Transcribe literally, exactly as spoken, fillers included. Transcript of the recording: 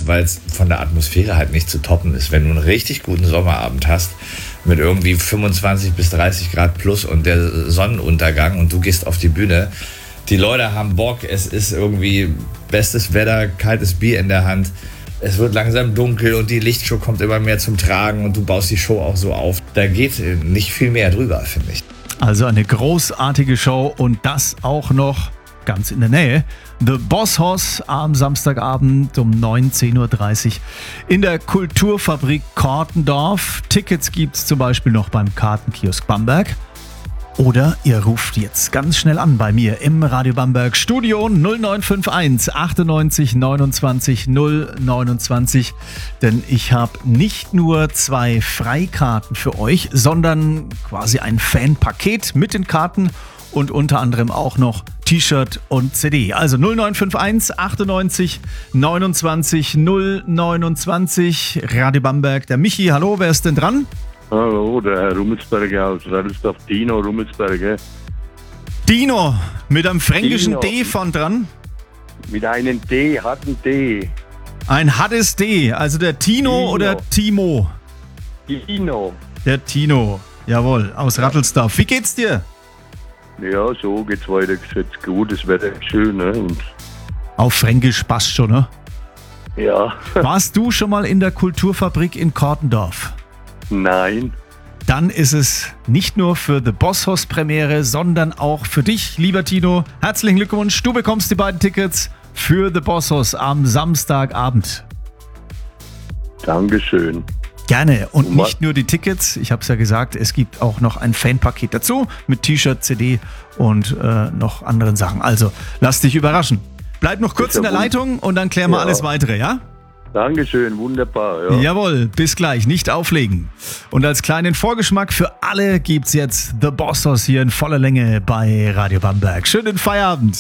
hast, weil es von der Atmosphäre halt nicht zu toppen ist. Wenn du einen richtig guten Sommerabend hast, mit irgendwie fünfundzwanzig bis dreißig Grad plus und der Sonnenuntergang und du gehst auf die Bühne, die Leute haben Bock, es ist irgendwie bestes Wetter, kaltes Bier in der Hand, es wird langsam dunkel und die Lichtshow kommt immer mehr zum Tragen und du baust die Show auch so auf. Da geht nicht viel mehr drüber, finde ich. Also eine großartige Show und das auch noch ganz in der Nähe. The Boss Hoss am Samstagabend um neunzehn Uhr dreißig in der Kulturfabrik Kortendorf. Tickets gibt es zum Beispiel noch beim Kartenkiosk Bamberg. Oder ihr ruft jetzt ganz schnell an bei mir im Radio Bamberg Studio null neun fünf eins achtundneunzig neunundzwanzig null neunundzwanzig. Denn ich habe nicht nur zwei Freikarten für euch, sondern quasi ein Fanpaket mit den Karten und unter anderem auch noch T-Shirt und C D. Also null neun fünf eins achtundneunzig neunundzwanzig null neunundzwanzig. Radio Bamberg, der Michi. Hallo, wer ist denn dran? Hallo, der Herr Rummelsberger aus Radelsdorf, Dino Rummelsberger. Dino, mit einem fränkischen Dino. D von dran. Mit einem D, harten D. Ein hartes D, also der Tino, Dino. oder Timo? Dino. Der Tino, jawohl, aus Rattelsdorf. Wie geht's dir? Ja, so geht's weiter. Jetzt gut, das Wetter ist schön, ne? Und Auf Fränkisch passt schon, ne? ja, Warst du schon mal in der Kulturfabrik in Kortendorf? nein. Dann ist es nicht nur für The Boss Hoss Premiere, sondern auch für dich, lieber Tino. Herzlichen Glückwunsch, du bekommst die beiden Tickets für The Boss Hoss am Samstagabend. Dankeschön. Gerne. Und Und was- nicht nur die Tickets, ich habe es ja gesagt, es gibt auch noch ein Fanpaket dazu mit T-Shirt, C D und äh, noch anderen Sachen. Also lass dich überraschen. Bleib noch kurz Ist ja in der wund- Leitung und dann klären wir Ja. alles weitere, ja? Dankeschön, wunderbar. Ja. Jawohl, bis gleich, nicht auflegen. Und als kleinen Vorgeschmack für alle gibt's jetzt The Boss Hoss hier in voller Länge bei Radio Bamberg. Schönen Feierabend.